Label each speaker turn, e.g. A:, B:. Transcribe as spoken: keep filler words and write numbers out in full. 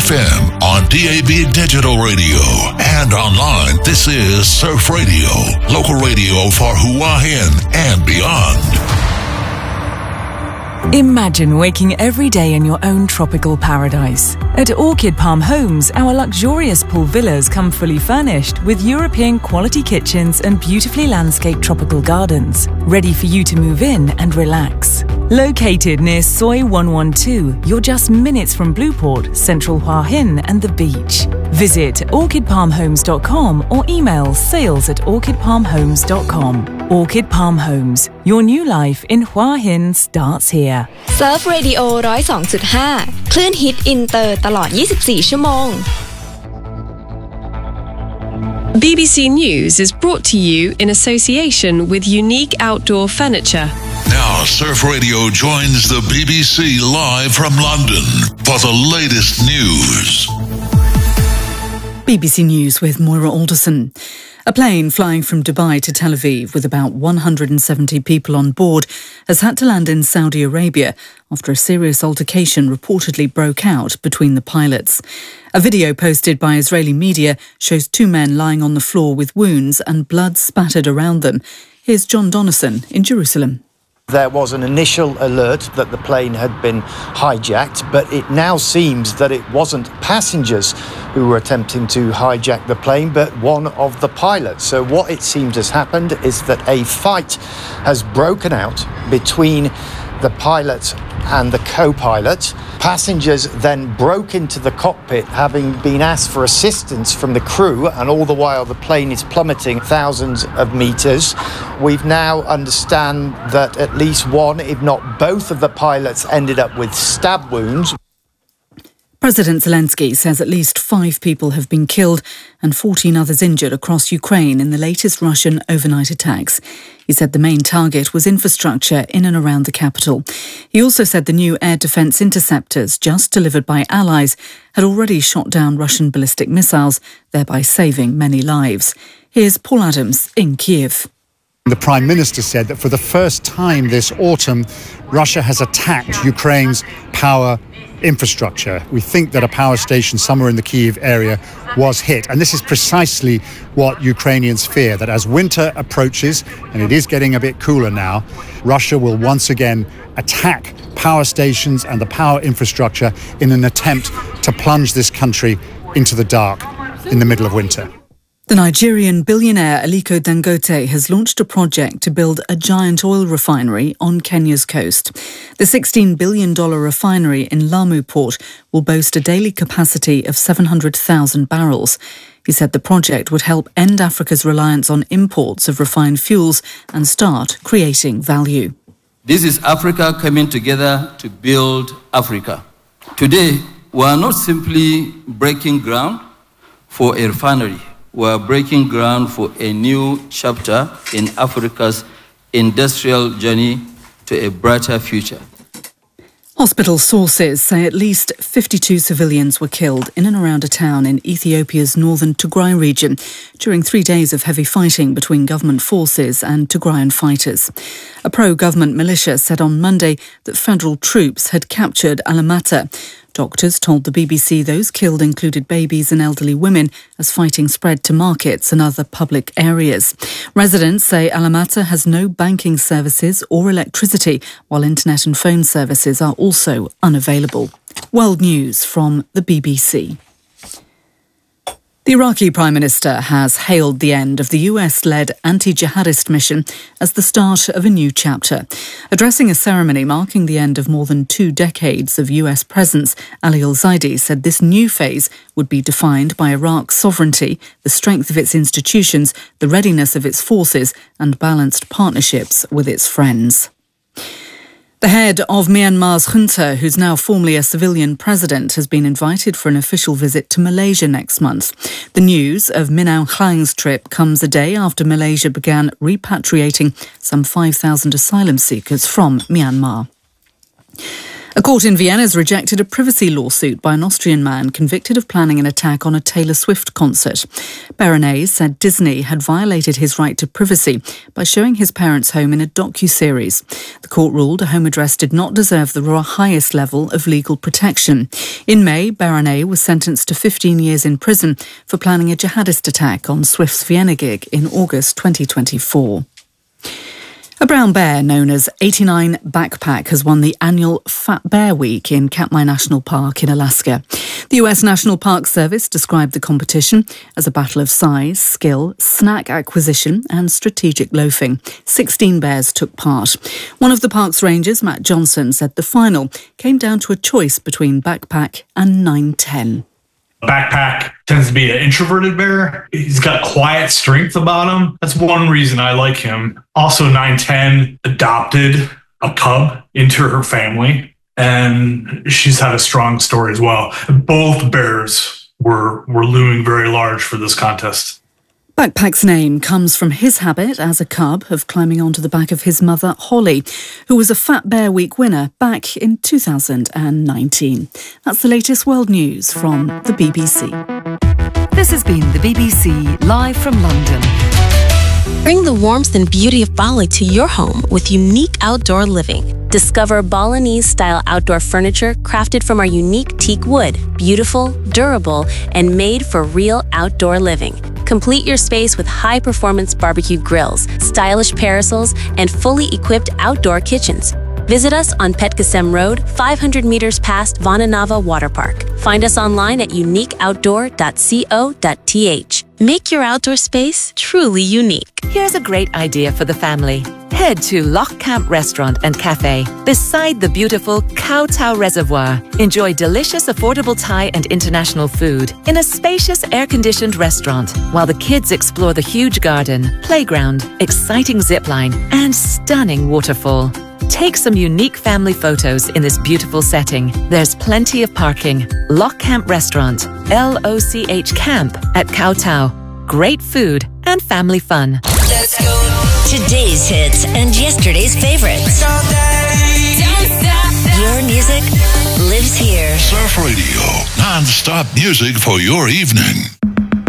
A: F M, on D A B Digital Radio, and online. This is Surf Radio, local radio for Hua Hin and beyond.
B: Imagine waking every day in your own tropical paradise. At Orchid Palm Homes, our luxurious pool villas come fully furnished with European quality kitchens and beautifully landscaped tropical gardens, ready for you to move in and relax. Located near Soi one one two, you're just minutes from Blueport, Central Hua Hin and the beach. Visit orchid palm homes dot com or email sales at orchid palm homes dot com. Orchid Palm Homes, your new life in Hua Hin starts here.
C: Surf Radio หนึ่งศูนย์สองจุดห้า คลื่นฮิตอินเตอร์ตลอดยี่สิบสี่ชั่วโมง
D: B B C News is brought to you in association with Unique Outdoor Furniture.
A: Now, Surf Radio joins the B B C live from London for the latest news.
E: B B C News with Moira Alderson. A plane flying from Dubai to Tel Aviv with about one hundred seventy people on board has had to land in Saudi Arabia after a serious altercation reportedly broke out between the pilots. A video posted by Israeli media shows two men lying on the floor with wounds and blood spattered around them. Here's John Donnison in Jerusalem.
F: There was an initial alert that the plane had been hijacked, but it now seems that it wasn't passengers who were attempting to hijack the plane, but one of the pilots. So what it seems has happened is that a fight has broken out between the pilot and the co-pilot. Passengers then broke into the cockpit, having been asked for assistance from the crew, and all the while the plane is plummeting thousands of meters. We've now understand that at least one, if not both of the pilots ended up with stab wounds.
E: President Zelensky says at least five people have been killed and fourteen others injured across Ukraine in the latest Russian overnight attacks. He said the main target was infrastructure in and around the capital. He also said the new air defence interceptors just delivered by allies had already shot down Russian ballistic missiles, thereby saving many lives. Here's Paul Adams in Kiev.
G: The Prime Minister said that for the first time this autumn, Russia has attacked Ukraine's power infrastructure. We think that a power station somewhere in the Kyiv area was hit. And this is precisely what Ukrainians fear, that as winter approaches, and it is getting a bit cooler now, Russia will once again attack power stations and the power infrastructure in an attempt to plunge this country into the dark in the middle of winter.
E: The Nigerian billionaire Aliko Dangote has launched a project to build a giant oil refinery on Kenya's coast. The sixteen billion dollars refinery in Lamu Port will boast a daily capacity of seven hundred thousand barrels. He said the project would help end Africa's reliance on imports of refined fuels and start creating value.
H: This is Africa coming together to build Africa. Today, we are not simply breaking ground for a refinery. We are breaking ground for a new chapter in Africa's industrial journey to a brighter future.
E: Hospital sources say at least fifty-two civilians were killed in and around a town in Ethiopia's northern Tigray region during three days of heavy fighting between government forces and Tigrayan fighters. A pro-government militia said on Monday that federal troops had captured Alamata. Doctors told the B B C those killed included babies and elderly women as fighting spread to markets and other public areas. Residents say Alamata has no banking services or electricity, while internet and phone services are also unavailable. World News from the B B C. The Iraqi Prime Minister has hailed the end of the U S-led anti-jihadist mission as the start of a new chapter. Addressing a ceremony marking the end of more than two decades of U S presence, Ali al-Zaidi said this new phase would be defined by Iraq's sovereignty, the strength of its institutions, the readiness of its forces, and balanced partnerships with its friends. The head of Myanmar's junta, who's now formally a civilian president, has been invited for an official visit to Malaysia next month. The news of Min Aung Hlaing's trip comes a day after Malaysia began repatriating some five thousand asylum seekers from Myanmar. A court in Vienna has rejected a privacy lawsuit by an Austrian man convicted of planning an attack on a Taylor Swift concert. Bernays said Disney had violated his right to privacy by showing his parents' home in a docu-series. The court ruled a home address did not deserve the highest level of legal protection. In May, Bernays was sentenced to fifteen years in prison for planning a jihadist attack on Swift's Vienna gig in August twenty twenty-four. A brown bear known as eighty-nine Backpack has won the annual Fat Bear Week in Katmai National Park in Alaska. The U S National Park Service described the competition as a battle of size, skill, snack acquisition and strategic loafing. Sixteen bears took part. One of the park's rangers, Matt Johnson, said the final came down to a choice between Backpack and nine ten.
I: Backpack tends to be an introverted bear. He's got quiet strength about him. That's one reason I like him. Also, nine ten adopted a cub into her family, and she's had a strong story as well. Both bears were, were looming very large for this contest.
E: Backpack's name comes from his habit as a cub of climbing onto the back of his mother, Holly, who was a Fat Bear Week winner back in two thousand nineteen. That's the latest world news from the B B C.
B: This has been the B B C live from London.
J: Bring the warmth and beauty of Bali to your home with unique outdoor living. Discover Balinese-style outdoor furniture crafted from our unique teak wood, beautiful, durable, and made for real outdoor living. Complete your space with high-performance barbecue grills, stylish parasols, and fully equipped outdoor kitchens. Visit us on Petkasem Road, five hundred meters past Vananava Water Park. Find us online at unique outdoor dot co dot t h. Make your outdoor space truly unique.
B: Here's a great idea for the family. Head to Loch Camp Restaurant and Cafe beside the beautiful Kow Tao Reservoir. Enjoy delicious, affordable Thai and international food in a spacious, air-conditioned restaurant while the kids explore the huge garden, playground, exciting zipline, and stunning waterfall. Take some unique family photos in this beautiful setting. There's plenty of parking. Loch Camp Restaurant, L O C H Camp at Kow Tao. Great food and family fun.
K: Let's go. Today's hits and yesterday's favorites. Your music lives here.
A: Surf Radio, non-stop music for your evening.